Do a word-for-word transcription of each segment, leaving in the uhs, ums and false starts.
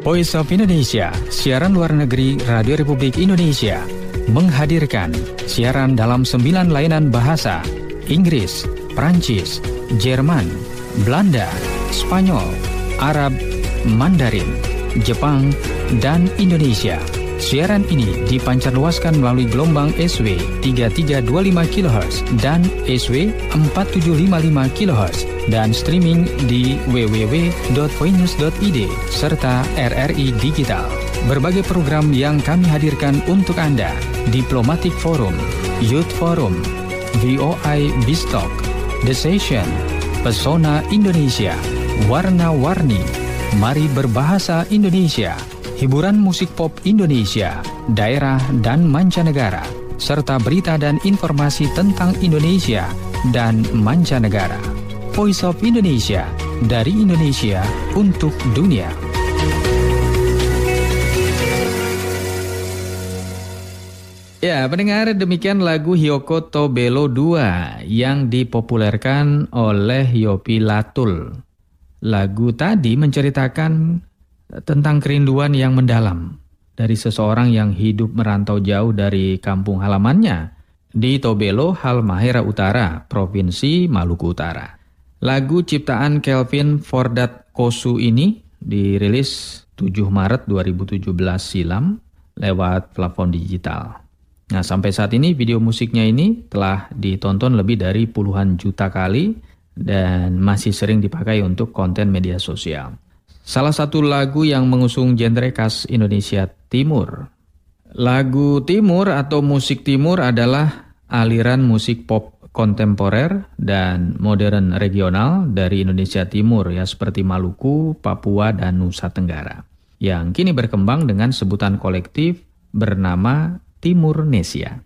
Voice of Indonesia, siaran luar negeri Radio Republik Indonesia, menghadirkan siaran dalam sembilan layanan bahasa: Inggris, Prancis, Jerman, Belanda, Spanyol, Arab, Mandarin, Jepang, dan Indonesia. Siaran ini dipancarluaskan melalui gelombang S W tiga tiga dua lima kilohertz dan S W empat tujuh lima lima kilohertz dan streaming di w w w dot voinews dot i d serta R R I Digital. Berbagai program yang kami hadirkan untuk Anda: Diplomatic Forum, Youth Forum, V O I Bistalk, The Session, Pesona Indonesia, Warna-Warni, Mari Berbahasa Indonesia, hiburan musik pop Indonesia, daerah dan mancanegara, serta berita dan informasi tentang Indonesia dan mancanegara. Voice of Indonesia, dari Indonesia untuk dunia. Ya, pendengar, demikian lagu Hyoko to Belo dua yang dipopulerkan oleh Yopi Latul. Lagu tadi menceritakan tentang kerinduan yang mendalam dari seseorang yang hidup merantau jauh dari kampung halamannya di Tobelo, Halmahera Utara, Provinsi Maluku Utara. Lagu ciptaan Kelvin Fordat Kosu ini dirilis tujuh Maret dua ribu tujuh belas silam lewat platform digital. Nah, sampai saat ini video musiknya ini telah ditonton lebih dari puluhan juta kali dan masih sering dipakai untuk konten media sosial. Salah satu lagu yang mengusung genre khas Indonesia Timur. Lagu Timur atau musik Timur adalah aliran musik pop kontemporer dan modern regional dari Indonesia Timur, ya, seperti Maluku, Papua, dan Nusa Tenggara, yang kini berkembang dengan sebutan kolektif bernama Timurnesia.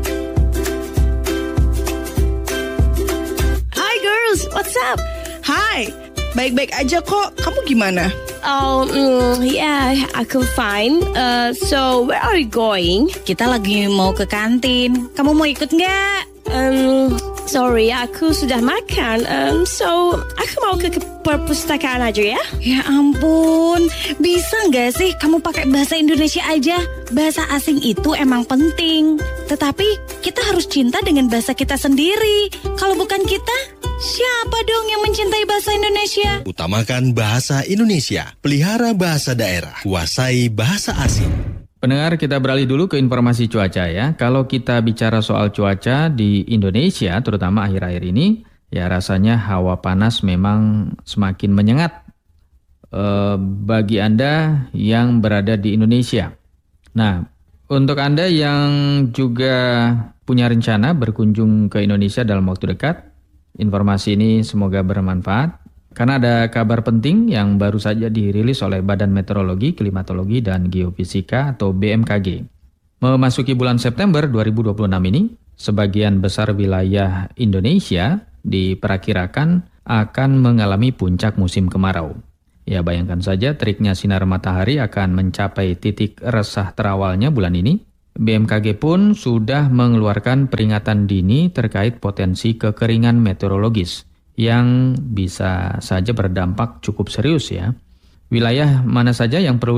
Hi girls, what's up? Hi. Baik-baik aja kok. Kamu gimana? Oh, mm, yeah, aku fine. Uh, so, where are you going? Kita lagi mau ke kantin. Kamu mau ikut nggak? Um, sorry, aku sudah makan. Um, so, aku mau ke, ke perpustakaan aja ya? Ya ampun, bisa nggak sih kamu pakai bahasa Indonesia aja? Bahasa asing itu emang penting. Tetapi kita harus cinta dengan bahasa kita sendiri. Kalau bukan kita, siapa dong yang mencintai bahasa Indonesia? Utamakan bahasa Indonesia, pelihara bahasa daerah, kuasai bahasa asing. Pendengar, kita beralih dulu ke informasi cuaca ya. Kalau kita bicara soal cuaca di Indonesia, terutama akhir-akhir ini, ya rasanya hawa panas memang semakin menyengat eh, bagi Anda yang berada di Indonesia. Nah, untuk Anda yang juga punya rencana berkunjung ke Indonesia dalam waktu dekat, informasi ini semoga bermanfaat, karena ada kabar penting yang baru saja dirilis oleh Badan Meteorologi, Klimatologi, dan Geofisika atau B M K G. Memasuki bulan September dua ribu dua puluh enam ini, sebagian besar wilayah Indonesia diperkirakan akan mengalami puncak musim kemarau. Ya, bayangkan saja teriknya sinar matahari akan mencapai titik resah terawalnya bulan ini. B M K G pun sudah mengeluarkan peringatan dini terkait potensi kekeringan meteorologis yang bisa saja berdampak cukup serius ya. Wilayah mana saja yang perlu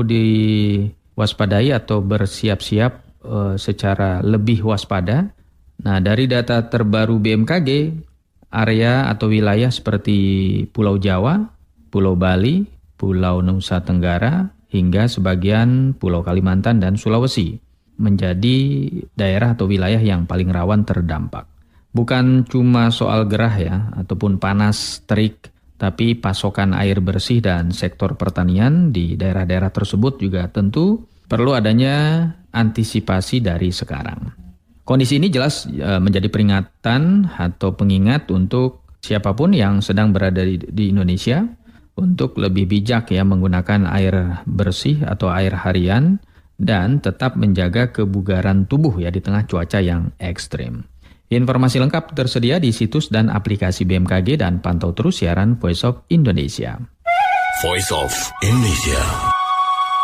diwaspadai atau bersiap-siap e, secara lebih waspada? Nah, dari data terbaru B M K G, area atau wilayah seperti Pulau Jawa, Pulau Bali, Pulau Nusa Tenggara, hingga sebagian Pulau Kalimantan dan Sulawesi menjadi daerah atau wilayah yang paling rawan terdampak. Bukan cuma soal gerah ya, ataupun panas terik, tapi pasokan air bersih dan sektor pertanian di daerah-daerah tersebut juga tentu perlu adanya antisipasi dari sekarang. Kondisi ini jelas e, menjadi peringatan atau pengingat untuk siapapun yang sedang berada di, di Indonesia untuk lebih bijak ya menggunakan air bersih atau air harian dan tetap menjaga kebugaran tubuh ya di tengah cuaca yang ekstrim. Informasi lengkap tersedia di situs dan aplikasi B M K G dan pantau terus siaran Voice of Indonesia. Voice of Indonesia.